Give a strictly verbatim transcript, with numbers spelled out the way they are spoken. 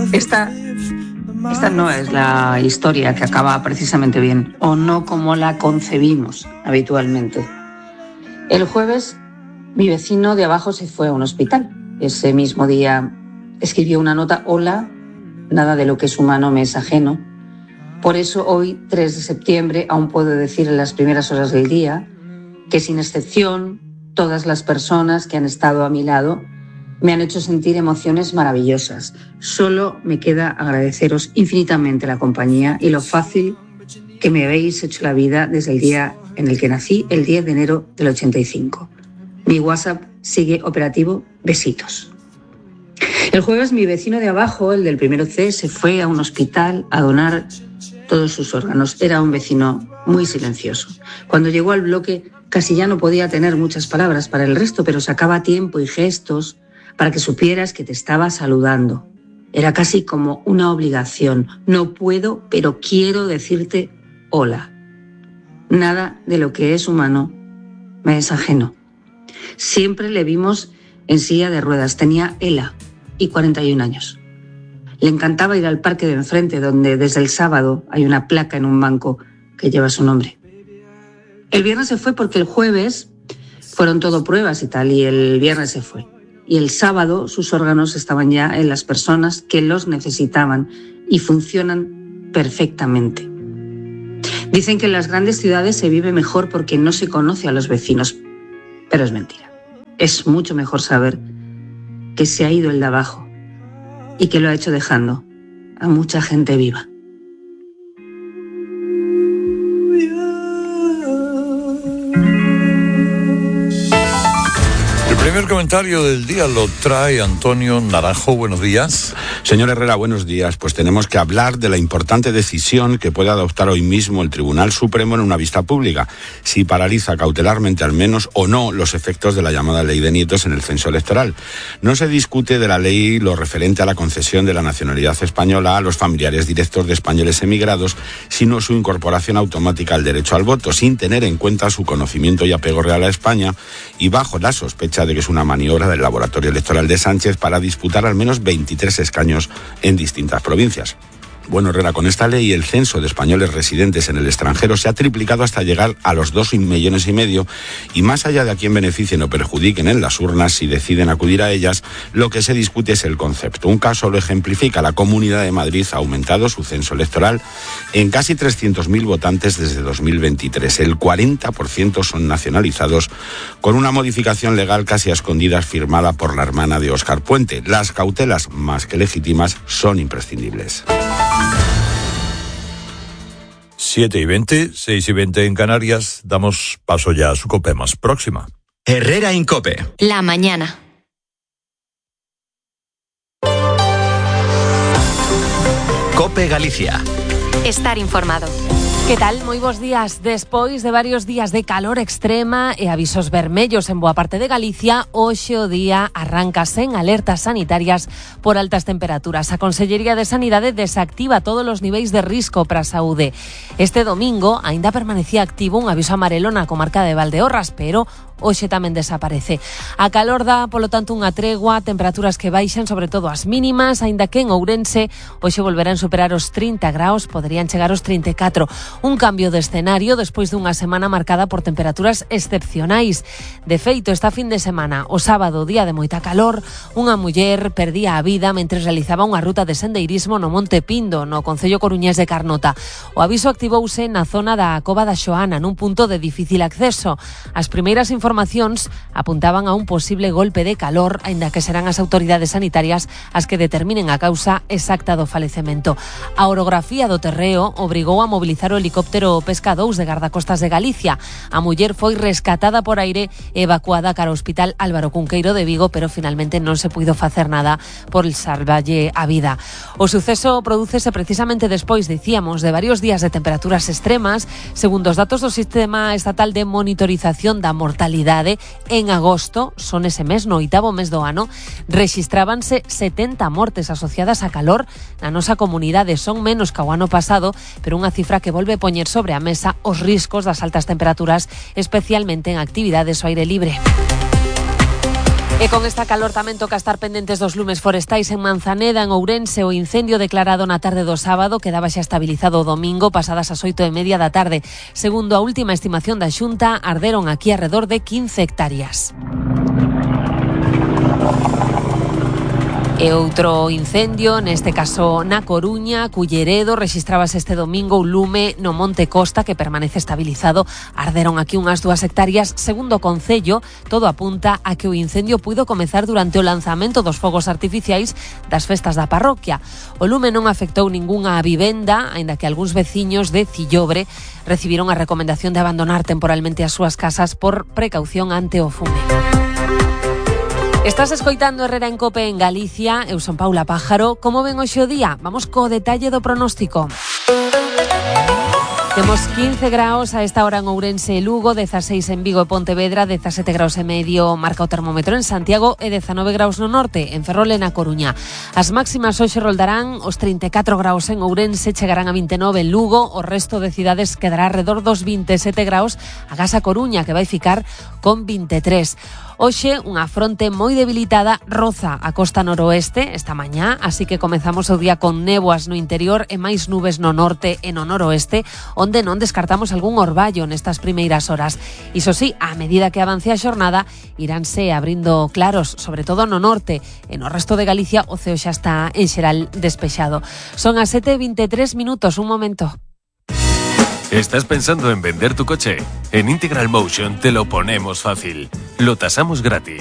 Esta, esta no es la historia que acaba precisamente bien, o no como la concebimos habitualmente. El jueves, mi vecino de abajo se fue a un hospital. Ese mismo día escribió una nota: hola, nada de lo que es humano me es ajeno. Por eso hoy, tres de septiembre, aún puedo decir en las primeras horas del día que, sin excepción, todas las personas que han estado a mi lado me han hecho sentir emociones maravillosas. Solo me queda agradeceros infinitamente la compañía y lo fácil que me habéis hecho la vida desde el día en el que nací, el diez de enero del ochenta y cinco. Mi WhatsApp sigue operativo. Besitos. El jueves, mi vecino de abajo, el del primero C, se fue a un hospital a donar todos sus órganos. Era un vecino muy silencioso. Cuando llegó al bloque, casi ya no podía tener muchas palabras para el resto, pero sacaba tiempo y gestos para que supieras que te estaba saludando. Era casi como una obligación. No puedo, pero quiero decirte hola. Nada de lo que es humano me es ajeno. Siempre le vimos en silla de ruedas. Tenía ELA y cuarenta y un años. Le encantaba ir al parque de enfrente, donde desde el sábado hay una placa en un banco que lleva su nombre. El viernes se fue porque el jueves fueron todo pruebas y tal, y el viernes se fue. Y el sábado sus órganos estaban ya en las personas que los necesitaban y funcionan perfectamente. Dicen que en las grandes ciudades se vive mejor porque no se conoce a los vecinos, pero es mentira. Es mucho mejor saber que se ha ido el de abajo y que lo ha hecho dejando a mucha gente viva. El primer comentario del día lo trae Antonio Naranjo. Buenos días. Señor Herrera, buenos días. Pues tenemos que hablar de la importante decisión que puede adoptar hoy mismo el Tribunal Supremo en una vista pública, si paraliza cautelarmente al menos o no los efectos de la llamada ley de nietos en el censo electoral. No se discute de la ley lo referente a la concesión de la nacionalidad española a los familiares directos de españoles emigrados, sino su incorporación automática al derecho al voto, sin tener en cuenta su conocimiento y apego real a España, y bajo la sospecha de que es una maniobra del laboratorio electoral de Sánchez para disputar al menos veintitrés escaños en distintas provincias. Bueno, Herrera, con esta ley el censo de españoles residentes en el extranjero se ha triplicado hasta llegar a los dos millones y medio, y más allá de a quién beneficien o perjudiquen en las urnas si deciden acudir a ellas, lo que se discute es el concepto. Un caso lo ejemplifica: la Comunidad de Madrid ha aumentado su censo electoral en casi trescientos mil votantes desde dos mil veintitrés. El cuarenta por ciento son nacionalizados, con una modificación legal casi a escondidas firmada por la hermana de Óscar Puente. Las cautelas, más que legítimas, son imprescindibles. siete y veinte, seis y veinte en Canarias. Damos paso ya a su COPE más próxima. Herrera en COPE. La mañana. COPE Galicia. Estar informado. Que tal? Moi bons días. Despois de varios días de calor extrema e avisos vermellos en boa parte de Galicia, hoxe o día arranca sen alertas sanitarias por altas temperaturas. A Consellería de Sanidade desactiva todos os niveis de risco para a saúde. Este domingo aínda permanecía activo un aviso amarelo na comarca de Valdeorras, pero hoxe tamén desaparece. A calor dá, polo tanto, unha tregua, temperaturas que baixan, sobre todo as mínimas, aínda que en Ourense hoxe volverán superar os trinta graus, poderían chegar aos trinta e catro. Un cambio de escenario despois dunha semana marcada por temperaturas excepcionais. De feito, esta fin de semana, o sábado, día de moita calor, unha muller perdía a vida mentres realizaba unha ruta de sendeirismo no Monte Pindo, no concello coruñés de Carnota. O aviso activouse na zona da Cova da Xoana, nun punto de difícil acceso. As primeiras informacións apuntaban a un posible golpe de calor, aínda que serán as autoridades sanitarias as que determinen a causa exacta do falecemento. A orografía do terreo obrigou a mobilizar o helicóptero Pesca dous de Gardacostas de Galicia. A muller foi rescatada por aire e evacuada cara ao Hospital Álvaro Cunqueiro de Vigo, pero finalmente non se puido facer nada por salvalle a vida. O suceso prodúcese precisamente despois, dicíamos, de varios días de temperaturas extremas. Segundo os datos do Sistema Estatal de Monitorización da Mortalidade, en agosto, son ese mes, no oitavo mes do ano, rexistrábanse setenta mortes asociadas a calor na nosa comunidade. Son menos que o ano pasado, pero unha cifra que volve poñer sobre a mesa os riscos das altas temperaturas, especialmente en actividades ao aire libre. E con esta calor tamén toca estar pendentes dos lumes forestais en Manzaneda, en Ourense. O incendio declarado na tarde do sábado quedaba xa estabilizado o domingo pasadas as oito e media da tarde. Segundo a última estimación da Xunta, arderon aquí alrededor de quince hectáreas. E outro incendio, neste caso na Coruña, Culleredo, rexistrábase este domingo un lume no Monte Costa que permanece estabilizado. Arderon aquí unhas dúas hectáreas. Segundo o Concello, todo apunta a que o incendio puido comezar durante o lanzamento dos fogos artificiais das festas da parroquia. O lume non afectou ningunha vivenda, aínda que algúns veciños de Cillobre recibiron a recomendación de abandonar temporalmente as súas casas por precaución ante o fume. Estás escoitando Herrera en Cope en Galicia. Eu son Paula Pájaro. Como ven hoxe o día? Vamos co detalle do pronóstico. Temos quince graos a esta hora en Ourense e Lugo, dezaseis en Vigo e Pontevedra, dezasete graos e medio marca o termómetro en Santiago e dezanove graos no norte, en Ferrol e na Coruña. As máximas hoxe roldarán os trinta e catro graos en Ourense, chegarán a vinte e nove en Lugo, o resto de cidades quedará alrededor dos vinte e sete graos, agás a Coruña, que vai ficar con vinte e tres. Hoxe, unha fronte moi debilitada roza a costa noroeste esta mañá, así que comezamos o día con néboas no interior e máis nubes no norte e no noroeste, onde non descartamos algún orballo nestas primeiras horas. Iso sí, a medida que avance a xornada, iránse abrindo claros, sobre todo no norte, e no resto de Galicia o ceo xa está en xeral despexado. Son as sete e vinte e tres minutos, un momento. ¿Estás pensando en vender tu coche? En Integral Motion te lo ponemos fácil. Lo tasamos gratis.